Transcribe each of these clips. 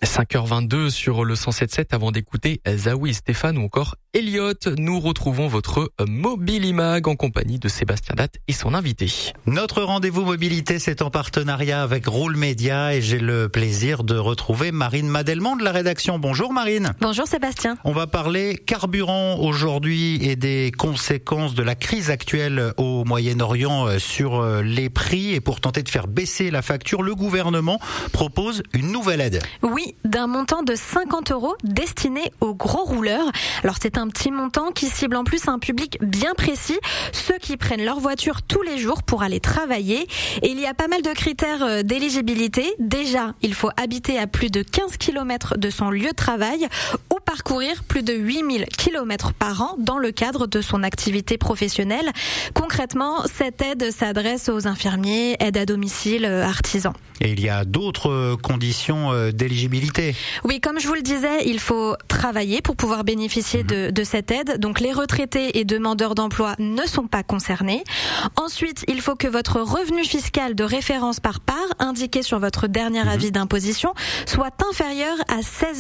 5h22 sur le 107.7 avant d'écouter Zawi, Stéphane ou encore Elliot. Nous retrouvons votre Mobilimag en compagnie de Sébastien Datte et son invité. Notre rendez-vous mobilité, c'est en partenariat avec Roule Média et j'ai le plaisir de retrouver Marine Madelman de la rédaction. Bonjour Marine. Bonjour Sébastien. On va parler carburant aujourd'hui et des conséquences de la crise actuelle au Moyen-Orient sur les prix. Et pour tenter de faire baisser la facture, le gouvernement propose une nouvelle aide. Oui, d'un montant de 50 € destiné aux gros rouleurs. Alors c'est un petit montant qui cible en plus un public bien précis, ceux qui prennent leur voiture tous les jours pour aller travailler. Et il y a pas mal de critères d'éligibilité. Déjà, il faut habiter à plus de 15 km de son lieu de travail ou parcourir plus de 8000 km par an dans le cadre de son activité professionnelle. Concrètement, cette aide s'adresse aux infirmiers, aides à domicile, artisans. Et il y a d'autres conditions d'éligibilité. Oui, comme je vous le disais, il faut travailler pour pouvoir bénéficier de cette aide. Donc les retraités et demandeurs d'emploi ne sont pas concernés. Ensuite, il faut que votre revenu fiscal de référence par part, indiqué sur votre dernier avis d'imposition, soit inférieur à 16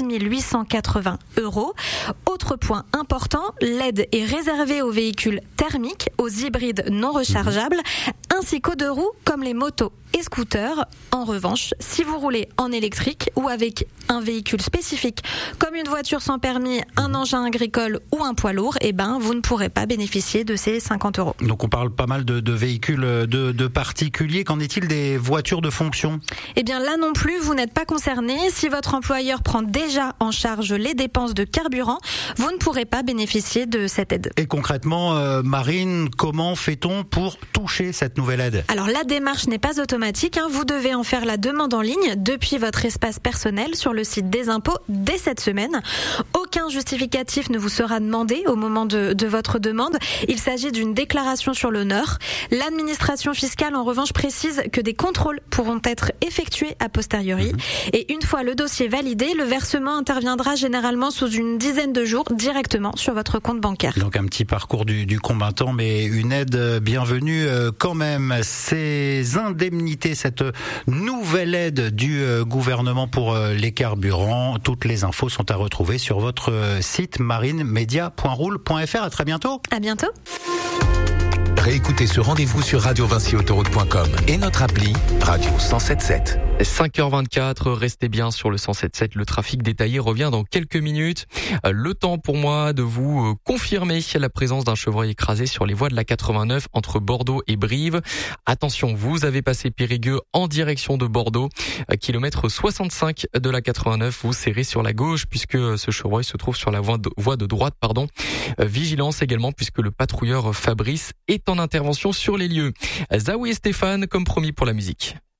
880 €. Autre point important, l'aide est réservée aux véhicules thermiques, aux hybrides non rechargeables, ainsi qu'aux deux roues comme les motos et scooters. En revanche, si vous roulez en électrique ou avec un véhicule spécifique comme une voiture sans permis, un engin agricole ou un poids lourd, vous ne pourrez pas bénéficier de ces 50 €. Donc on parle pas mal de véhicules de particuliers. Qu'en est-il des voitures de fonction ? Là non plus, vous n'êtes pas concerné. Si votre employeur prend déjà en charge les dépenses de carburant, vous ne pourrez pas bénéficier de cette aide. Et concrètement, Marine, comment fait-on pour toucher cette nouvelle aide ? Alors la démarche n'est pas automatique. Vous devez en faire la demande en ligne depuis votre espace personnel sur le site des impôts dès cette semaine. Aucun justificatif ne vous sera demandé au moment de votre demande. Il s'agit d'une déclaration sur l'honneur. L'administration fiscale, en revanche, précise que des contrôles pourront être effectués a posteriori. Et une fois le dossier validé, le versement interviendra généralement sous une dizaine de jours directement sur votre compte bancaire. Donc un petit parcours du combattant, mais une aide bienvenue quand même. Ces indemnités, cette nouvelle aide du gouvernement pour les carburants, toutes les infos sont à retrouver sur votre site marinemedia.roule.fr. À très bientôt. À bientôt. Réécoutez ce rendez-vous sur radiovincyautoroute.com et notre appli Radio 107.7. 5h24, restez bien sur le 107.7. Le trafic détaillé revient dans quelques minutes. Le temps pour moi de vous confirmer la présence d'un chevreuil écrasé sur les voies de la 89 entre Bordeaux et Brive. Attention, vous avez passé Périgueux en direction de Bordeaux. Kilomètre 65 de la 89, vous serrez sur la gauche puisque ce chevreuil se trouve sur la voie de droite. Vigilance également puisque le patrouilleur Fabrice est en intervention sur les lieux. Zawi et Stéphane, comme promis pour la musique.